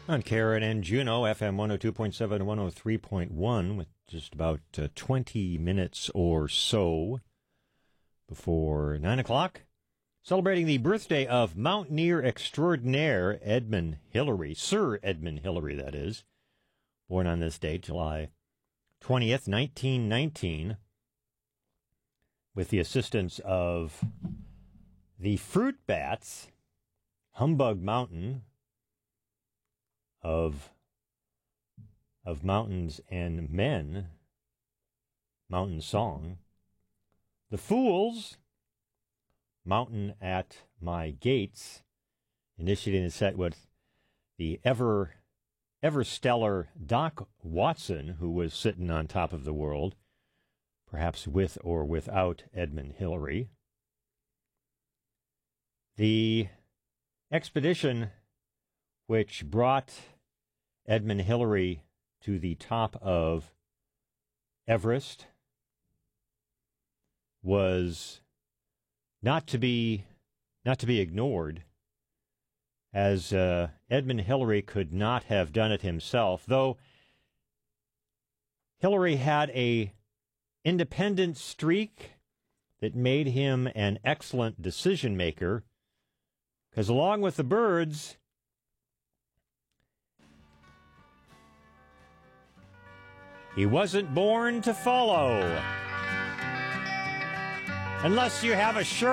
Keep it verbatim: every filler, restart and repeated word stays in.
On Karen and Juno, F M one oh two point seven, one oh three point one, with just about uh, twenty minutes or so before nine o'clock. Celebrating the birthday of mountaineer extraordinaire Edmund Hillary, Sir Edmund Hillary, that is, born on this date, July twentieth, nineteen nineteen, with the assistance of the fruit bats, Humbug Mountain, of of Mountains and Men, Mountain Song, the Fools, Mountain at My Gates, initiating the set with the ever ever stellar Doc Watson, who was sitting on top of the world, perhaps with or without Edmund Hillary. The expedition which brought Edmund Hillary to the top of Everest was not to be not to be ignored, as uh, Edmund Hillary could not have done it himself, though Hillary had a independent streak that made him an excellent decision maker, because along with the birds, he wasn't born to follow. Unless you have a shirt